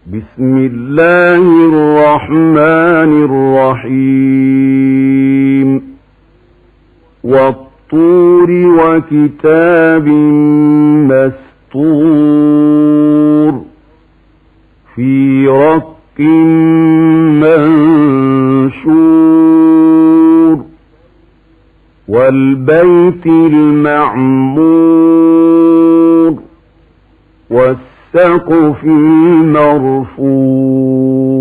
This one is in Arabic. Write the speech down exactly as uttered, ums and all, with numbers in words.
بسم الله الرحمن الرحيم والطور وكتاب مسطور في رق منشور والبيت المعمور والسقف المرفوع